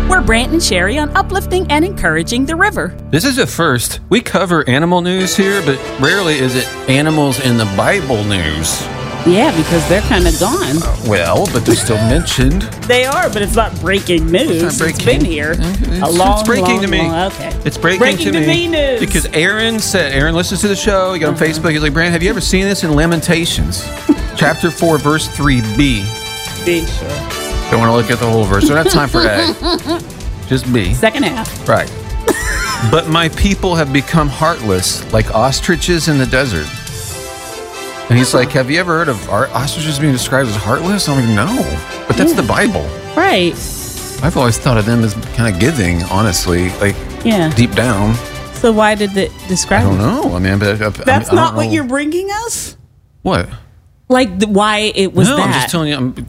We're Brant and Sherry on uplifting and encouraging the river. This is a first. We cover animal news here, but rarely is it animals in the Bible news. Yeah, because they're kind of gone. Well, but they're still mentioned. They are, but it's not breaking news. It's not breaking. It's been here It's breaking to me. Okay. It's breaking to me news. because Aaron listens to the show. He got on Facebook. He's like, Brant, have you ever seen this in Lamentations? Chapter 4, verse 3b. Be sure. Don't want to look at the whole verse. Don't have time for A. Just B. Second half. Right. But my people have become heartless like ostriches in the desert. And he's like, have you ever heard of ostriches being described as heartless? I'm like, no. But that's the Bible. Right. I've always thought of them as kind of giving, honestly, like deep down. So why did it describe I don't know. I mean, that's not what you're bringing us? What? Like why it was no, that? I'm just telling you.